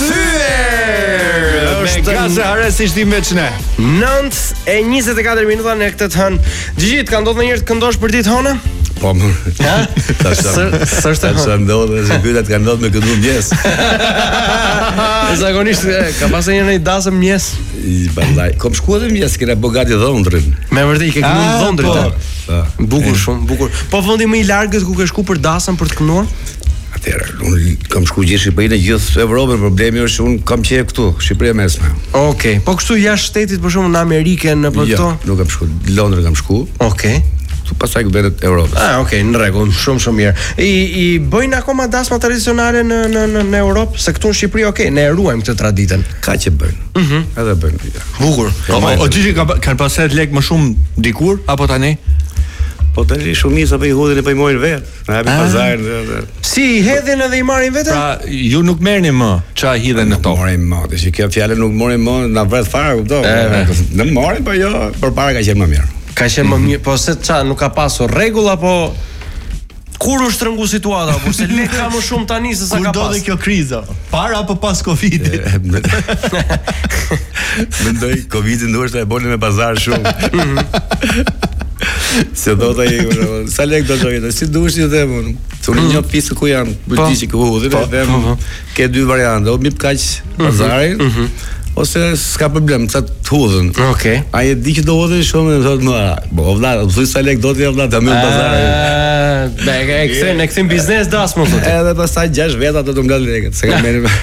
kthyer. Me gazë harresisht i meçne. 9:24 minuta në këtë hën. Gjigji, ka ndodhur ndonjëherë të këndosh për ditë hënë? Po më. Ha? Sa ndodhe se pyetja ka ndodhur me këndu mjes. Zakonisht ka pasur një dasëm mjes. Vallai, kom shkuar edhe mjes, kena bogati dhondrin. Me vërtet i ke kënduar dhondrit, Po. Bukur, shumë bukur. Po vendi më i largët ku ke shku për dasëm për të kënduar? Atëherë, unë kam shku gjithë Shqipërinë, gjithë Evropën, problemi është unë kam qejf këtu, Shqipëria mesme. Okej. Po kështu jashtë shtetit për shembull në Amerikën, në për këto? Nuk kam shku, Londër kam shku. Okej. Tu pastaj vendet Evropës. Okej, në rregull, shumë mirë. I bëjnë akoma dasma tradicionale në Europë, se këtu në Shqipëri ne e ruajmë këtë traditën. Ka që bëjnë. Edhe bëjnë. Bukur. O Gjigji kanë pasur lek më shumë dikur apo tani? Po tani shumica po i hudhin e po i mojnë vetë. Na hapin pazarin. Si i hedhin edhe i marrin vetë? Pra, ju nuk merrni më ç'a hidhen në tokë. Morën më, tash kjo fjalë nuk morën më, na vret fare, kupton? Ne morën, po jo, përpara ka qenë më mirë. Ka qenë më mirë, po se ç'a nuk ka pasur rregull apo kur u shtrëngu situata, por se lek ka më shumë tani se sa ka pas. Kur ndodhi kjo kriza? Para apo pas Covidit? Mendoj Covidin ndoshta e boni me pazar shumë. Se do të sa lek do të jetë, si duhesh ti them unë. Unë një pisë ku janë, buti që ku hudhin, edhe ke dy variante, o mi kaq pazarin, ose s'ka problem, sa të hudhin. Okej. Ai e di që do hudhin shumë, dhe thotë më, po vëlla, thuaj sa lek do të jap vëlla, ta më pazarin. Ne kthejmë biznes das më thotë. Edhe pastaj 6 veta do të mbledh lekët, se kam merr.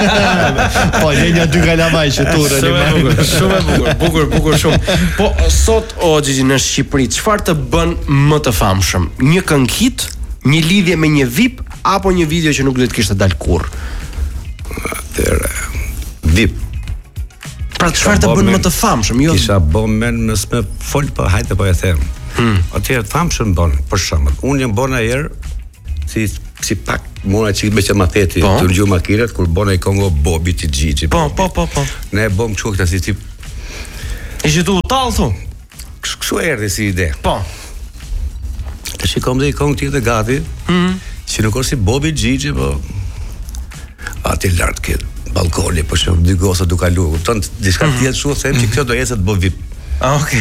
Po lenja 2 kalamaj që turën. Shumë bukur shumë. Po sot o Gjigji në Shqipëri, çfarë të bën më të famshëm? Një këngë hit, një lidhje me një VIP apo një video që nuk do të kishte dalë kurr? Atëre, VIP. Pra çfarë të bën më të famshëm? Jo. Kisha bën më s'më fol, po hajde po e them. Atëherë të famshëm bën, për shembull, unë jam bën herë si pak mora çik me çamateti, të ngju makinat kur bën ai Kongo Bobi ti Gjigji. Po. Ne e bëm kështu këtë si tip. Ishte tu tall thu. Kështu erdhi si ide. Po. Të shikom dhe i Kong tjetër gati. Që nuk është si Bobi Gjigji, po aty lart këtë balkoni, po shumë dy goca duke kalu, kupton, diçka tjetër kështu them që kjo do ecet bë VIP. Okej.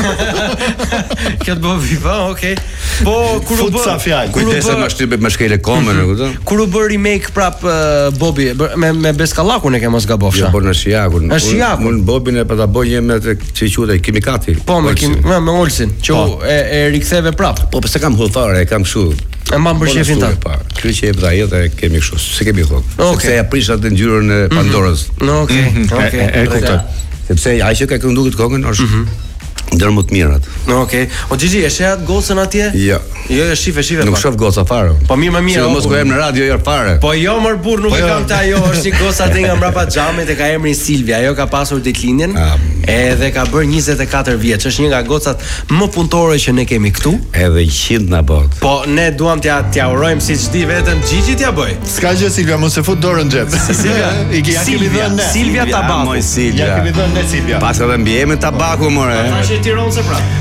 Kjo të bëj VIP, okej. Po kur u bë kujtesa më shtype më shkele komën, e kupton? Kur u bë remake prap Bobi me Beskallakun e ke mos gabofsha. Jo, po në Shijakun. Në Shijakun. Unë Bobin e pa ta bëj me atë që quhet Kimikati. Po me Olsin, që e riktheve prap. Po pse kam hudhare, kam kështu. E mban për shefin ta. Ky që e bë jetë kemi kështu, se kemi thonë. Sepse ja prish atë ngjyrën e Pandorës. Okej. E kuptoj. Sepse ai që ka kënduar këtë këngën është ndër më të mirat. Okej. O Gjigji, e sheh atë gocën atje? Jo. Jo, shife. Nuk shoh goca fare. Po mirë më mirë. Mos ku em në radio jo fare. Po jo më burr, nuk e kam të ajo, është si goca aty nga mbrapa xhamit e ka emrin Silvia. Ajo ka pasur ditëlindjen. Edhe ka bërë 24 vjeç. Është një nga gocat më punëtore që ne kemi këtu. Edhe 100 na bot. Po ne duam t'ja urojmë siç di vetëm Gjigji t'ja bëj. S'ka gjë Silvia, mos e fut dorën xhep. Silvia Tabaku. Ja kemi dhënë ne Silvia. Pas edhe mbi emrin Tabaku more. Tash e Tiranës prap.